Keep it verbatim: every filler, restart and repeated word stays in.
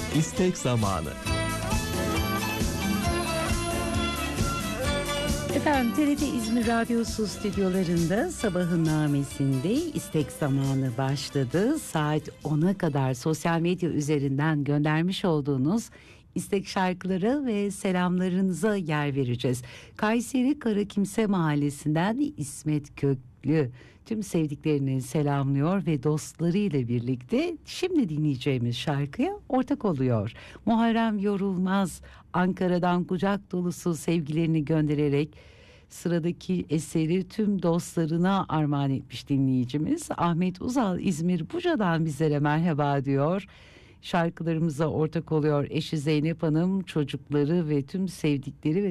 İstek zamanı. Efendim T R T İzmir Radyosu stüdyolarında Sabahın Namesi'nde istek zamanı başladı. Saat ona kadar sosyal medya üzerinden göndermiş olduğunuz istek şarkıları ve selamlarınıza yer vereceğiz. Kayseri Karakimse Mahallesi'nden İsmet Köklü tüm sevdiklerini selamlıyor ve dostlarıyla birlikte şimdi dinleyeceğimiz şarkıya ortak oluyor. Muharrem Yorulmaz Ankara'dan kucak dolusu sevgilerini göndererek sıradaki eseri tüm dostlarına armağan etmiş dinleyicimiz. Ahmet Uzal İzmir Buca'dan bizlere merhaba diyor. Şarkılarımıza ortak oluyor eşi Zeynep Hanım, çocukları ve tüm sevdikleri ve